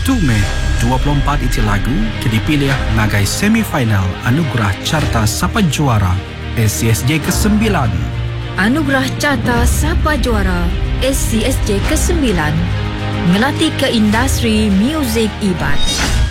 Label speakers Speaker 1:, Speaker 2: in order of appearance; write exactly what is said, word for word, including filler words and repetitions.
Speaker 1: satu Mei dua puluh empat itu lagu ke dipilih ngagai semifinal Anugerah Carta Sapa Juara S C S J kesembilan.
Speaker 2: Anugerah Carta Sapa Juara S C S J kesembilan ngelatih ke industri muzik ibat.